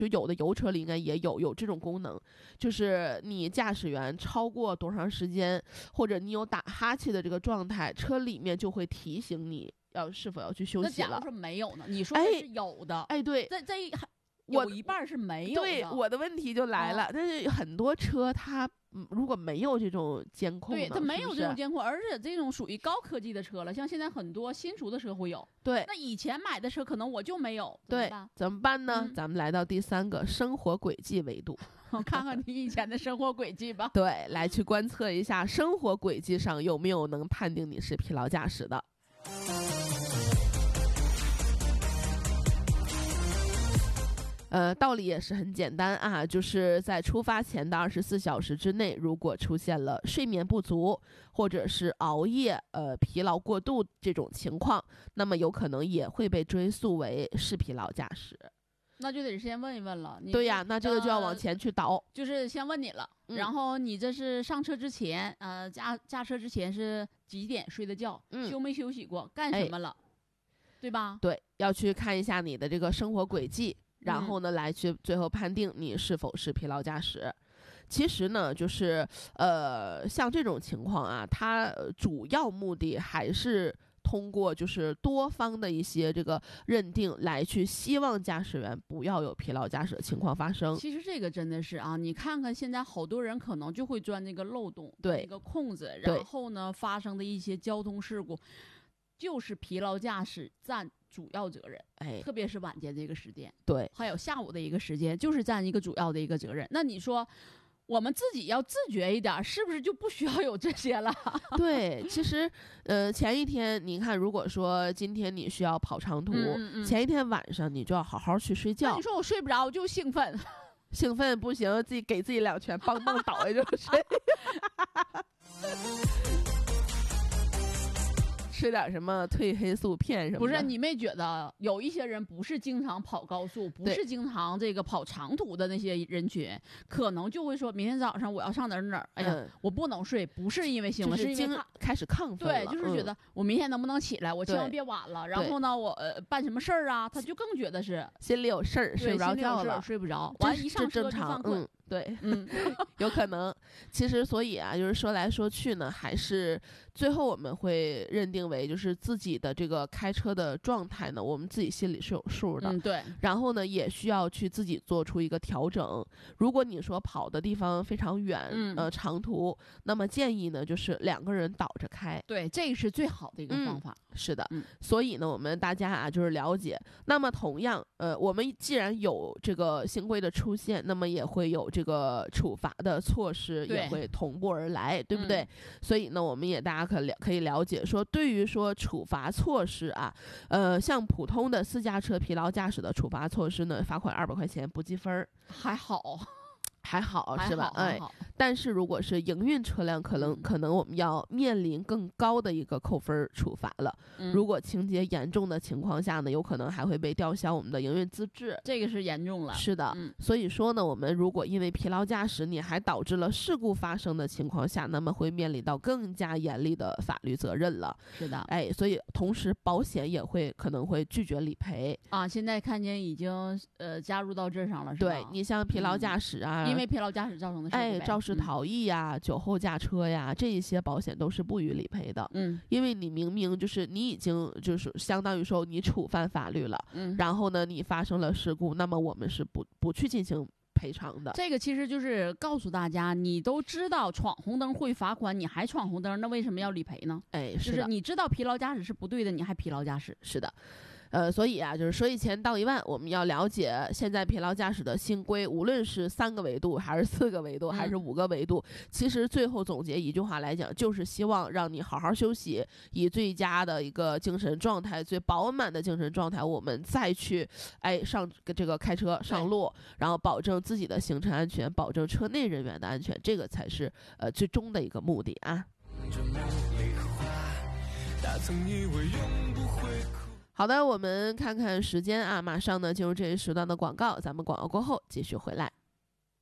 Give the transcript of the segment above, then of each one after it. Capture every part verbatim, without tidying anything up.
就有的油车里应该也有有这种功能，就是你驾驶员超过多长时间，或者你有打哈欠的这个状态，车里面就会提醒你要是否要去休息了。 那假如说没有呢？你说的是有的， 哎，哎对， 这这有一半是没有的。 对，我的问题就来了，哦、但是很多车它。嗯，如果没有这种监控， 对，它没有这种监控，而且这种属于高科技的车了，像现在很多新出的车会有。 对， 那以前买的车可能我就没有， 对，怎么办呢？ 嗯、 咱们来到第三个生活轨迹维度， 我看看你以前的生活轨迹吧。 对，来去观测一下生活轨迹上有没有能判定你是疲劳驾驶的。呃，道理也是很简单啊，就是在出发前的二十四小时之内，如果出现了睡眠不足或者是熬夜、呃疲劳过度这种情况，那么有可能也会被追溯为是疲劳驾驶。 那就得先问一问了。 对呀，那这个就要往前去倒，呃、 就是先问你了、嗯。然后你这是上车之前，呃驾驾车之前是几点睡的觉？嗯、休没休息过？干什么了？哎、对吧？ 对，要去看一下你的这个生活轨迹。然后呢，来去最后判定你是否是疲劳驾驶。其实呢，就是呃，像这种情况啊，它主要目的还是通过就是多方的一些这个认定来去希望驾驶员不要有疲劳驾驶的情况发生。 其实这个真的是啊，你看看现在好多人可能就会钻那个漏洞， 对， 那个空子，然后呢发生的一些交通事故，就是疲劳驾驶占主要责任， 哎， 特别是晚间这个时间， 对， 还有下午的一个时间，就是占一个主要的一个责任。那你说，我们自己要自觉一点，是不是就不需要有这些了？ 对，其实，呃，前一天你看，如果说今天你需要跑长途， 嗯嗯前一天晚上你就要好好去睡觉。 那你说我睡不着，我就兴奋， 兴奋不行，自己给自己两拳，梆梆倒下就睡。吃点什么褪黑素片什么的。 不是，你没觉得有一些人不是经常跑高速，不是经常这个跑长途的那些人群，可能就会说明天早上我要上哪儿哪儿，哎呀、嗯，我不能睡，不是因为兴奋， 就是因为开始亢奋了。 对，就是觉得我明天能不能起来，我千万别晚了。然后呢，我呃办什么事儿啊，他就更觉得是心里有事儿，睡不着觉了， 睡不着，完一上车就犯困。 嗯对，嗯，有可能。其实，所以啊，就是说来说去呢，还是最后我们会认定为，就是自己的这个开车的状态呢，我们自己心里是有数的。 嗯，对。 然后呢，也需要去自己做出一个调整。如果你说跑的地方非常远，嗯、呃，长途，那么建议呢，就是两个人倒着开。 对，这个是最好的一个方法。 嗯、是的、 嗯， 所以呢，我们大家啊，就是了解。那么同样，呃，我们既然有这个新规的出现，那么也会有这个。这个处罚的措施也会同步而来， 对, 对不对、嗯？所以呢，我们也大家可了可以了解说，对于说处罚措施啊，呃，像普通的私家车疲劳驾驶的处罚措施呢，罚款二百块钱不记分， 还好。 还好是吧？ 哎， 但是如果是营运车辆，可能、嗯、可能我们要面临更高的一个扣分处罚了、嗯。如果情节严重的情况下呢，有可能还会被吊销我们的营运资质。 这个是严重了。 是的、嗯，所以说呢，我们如果因为疲劳驾驶，你还导致了事故发生的情况下，那么会面临到更加严厉的法律责任了。 是的， 哎，所以同时保险也会可能会拒绝理赔啊。现在看见已经呃加入到这上了，是吧？ 对，你像疲劳驾驶啊。 嗯因为疲劳驾驶造成的事故， 哎，肇事逃逸呀、嗯、酒后驾车呀，这一些保险都是不予理赔的。 嗯， 因为你明明就是你已经就是相当于说你触犯法律了， 嗯， 然后呢你发生了事故，那么我们是不不去进行赔偿的。 这个其实就是告诉大家，你都知道闯红灯会罚款，你还闯红灯，那为什么要理赔呢？ 哎， 是就是你知道疲劳驾驶是不对的，你还疲劳驾驶。 是的。呃，所以啊，就是说一千道一万，我们要了解现在疲劳驾驶的新规，无论是三个维度，还是四个维度，还是五个维度，嗯、其实最后总结一句话来讲，就是希望让你好好休息，以最佳的一个精神状态、最饱满的精神状态，我们再去哎上这个开车上路，然后保证自己的行程安全，保证车内人员的安全，这个才是呃最终的一个目的啊。好的，我们看看时间啊，马上呢进入这一时段的广告，咱们广告过后继续回来。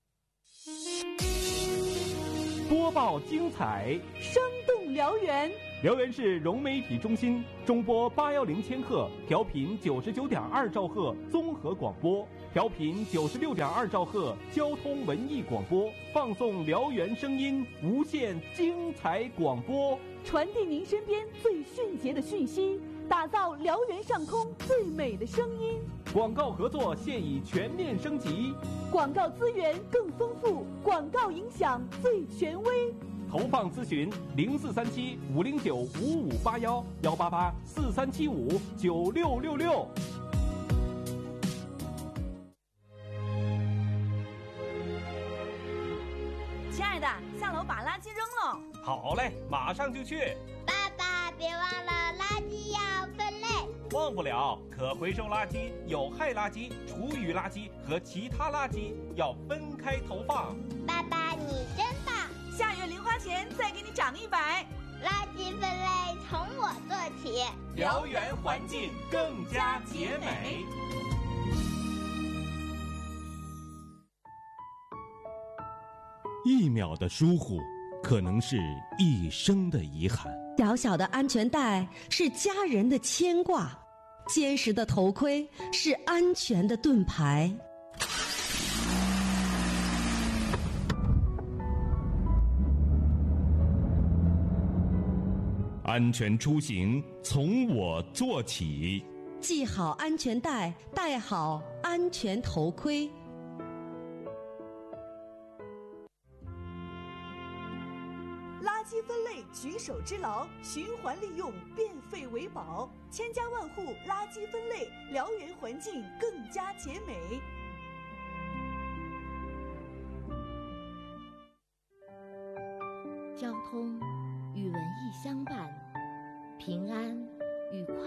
播报精彩， 生动燎原， 辽源市融媒体中心中波八幺零千赫，调频九十九点二兆赫综合广播，调频九十六点二兆赫交通文艺广播，放送辽源声音，无限精彩广播， 传递您身边最迅捷的讯息，打造辽源上空最美的声音。 广告合作现已全面升级， 广告资源更丰富，广告影响最权威。 投放咨询零四三七五零九五五八幺幺八八四三七五九六六六。 亲爱的，下楼把垃圾扔了。 好嘞，马上就去。 爸爸，别忘了垃圾要分类。 忘不了，可回收垃圾、有害垃圾、厨余垃圾和其他垃圾要分开投放。 爸爸，你真棒！ 下月零花钱再给你涨一百。 垃圾分类从我做起， 辽源环境更加洁美。 一秒的疏忽，可能是一生的遗憾。 小小的安全带是家人的牵挂，坚实的头盔是安全的盾牌。 安全出行从我做起， 系好安全带，戴好安全头盔。 垃圾分类举手之劳，循环利用，变废为宝，千家万户垃圾分类，辽源环境更加洁美。 交通与文艺相伴，平安与快